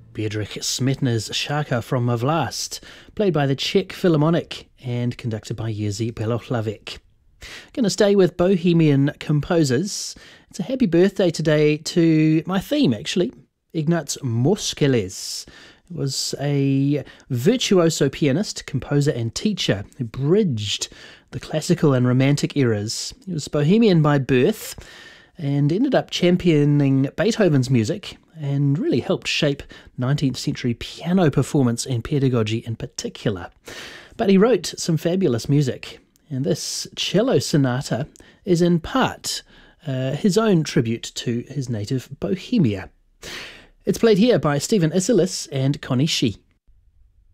Bedřich Smetana's Šárka from my Vlast, played by the Czech Philharmonic and conducted by Jerzy Belohlavek. Going to stay with Bohemian composers. It's a happy birthday today to my theme, actually, Ignác Moscheles. He was a virtuoso pianist, composer and teacher who bridged the classical and romantic eras. He was Bohemian by birth and ended up championing Beethoven's music and really helped shape 19th century piano performance and pedagogy in particular. But he wrote some fabulous music, and this cello sonata is in part his own tribute to his native Bohemia. It's played here by Stephen Isserlis and Connie Shee.